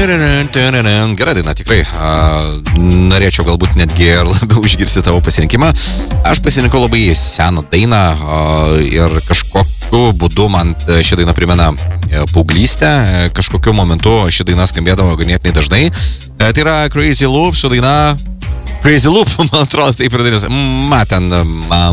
Gerai daina, tikrai. Norėčiau galbūt netgi ir labiau išgirsti tavo pasirinkimą. Aš pasirinkau labai seną dainą ir kažkokiu būdu man ši daina primena paauglystę. Kažkokiu momentu ši daina skambėdavo ganėtinai dažnai. Tai yra Crazy Loop su daina Crazy Loop, man atrodo, taip ir dainas.